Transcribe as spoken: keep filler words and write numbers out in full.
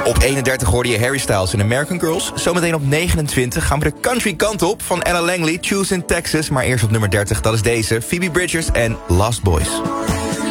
Op eenendertig hoorde je Harry Styles in American Girls. Zometeen op negenentwintig gaan we de country kant op van Ella Langley, Choose in Texas. Maar eerst op nummer dertig, dat is deze, Phoebe Bridgers en Lost Boys.